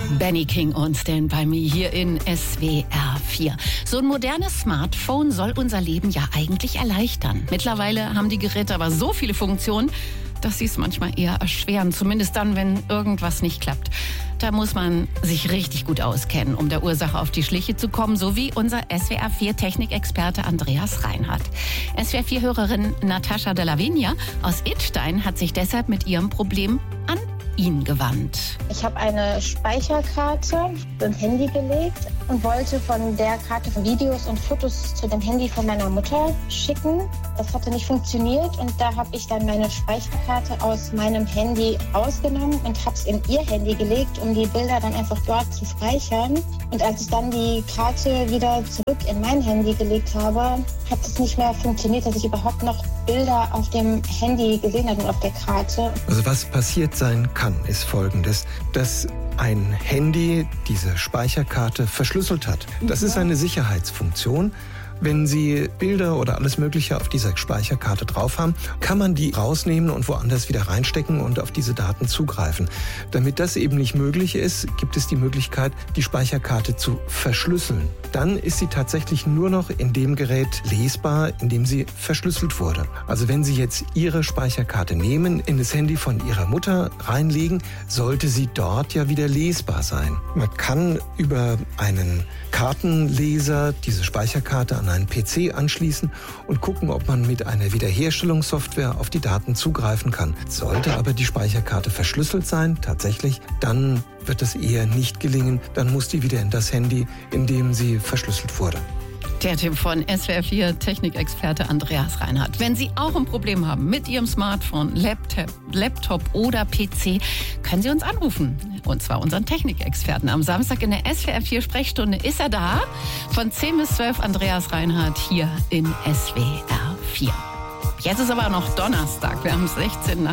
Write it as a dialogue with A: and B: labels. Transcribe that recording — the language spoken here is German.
A: Benny King und Stand By Me hier in SWR 4. So ein modernes Smartphone soll unser Leben ja eigentlich erleichtern. Mittlerweile haben die Geräte aber so viele Funktionen, dass sie es manchmal eher erschweren. Zumindest dann, wenn irgendwas nicht klappt. Da muss man sich richtig gut auskennen, um der Ursache auf die Schliche zu kommen, so wie unser SWR 4 Technikexperte Andreas Reinhardt. SWR 4 Hörerin Natascha Della Vigna aus Idstein hat sich deshalb mit ihrem Problem an ihn gewandt.
B: Ich habe eine Speicherkarte ins Handy gelegt und wollte von der Karte Videos und Fotos zu dem Handy von meiner Mutter schicken. Das hatte nicht funktioniert und da habe ich dann meine Speicherkarte aus meinem Handy rausgenommen und habe es in ihr Handy gelegt, um die Bilder dann einfach dort zu speichern. Und als ich dann die Karte wieder zurück in mein Handy gelegt habe, hat es nicht mehr funktioniert, dass ich überhaupt noch Bilder auf dem Handy gesehen habe und auf der Karte.
C: Also was passiert sein kann, ist Folgendes, dass ein Handy diese Speicherkarte verschlüsselt hat. Das ist eine Sicherheitsfunktion. Wenn Sie Bilder oder alles Mögliche auf dieser Speicherkarte drauf haben, kann man die rausnehmen und woanders wieder reinstecken und auf diese Daten zugreifen. Damit das eben nicht möglich ist, gibt es die Möglichkeit, die Speicherkarte zu verschlüsseln. Dann ist sie tatsächlich nur noch in dem Gerät lesbar, in dem sie verschlüsselt wurde. Also wenn Sie jetzt Ihre Speicherkarte nehmen, in das Handy von Ihrer Mutter reinlegen, sollte sie dort ja wieder lesbar sein. Man kann über einen Kartenleser diese Speicherkarte an einen PC anschließen und gucken, ob man mit einer Wiederherstellungssoftware auf die Daten zugreifen kann. Sollte aber die Speicherkarte verschlüsselt sein, tatsächlich, dann wird es eher nicht gelingen. Dann muss die wieder in das Handy, in dem sie verschlüsselt wurde.
A: Der Tipp von SWR 4 Technikexperte Andreas Reinhardt. Wenn Sie auch ein Problem haben mit Ihrem Smartphone, Laptop oder PC, können Sie uns anrufen. Und zwar unseren Technikexperten. Am Samstag in der SWR 4 Sprechstunde ist er da. Von 10 bis 12 Andreas Reinhardt hier in SWR 4. Jetzt ist aber noch Donnerstag. Wir haben 16 nach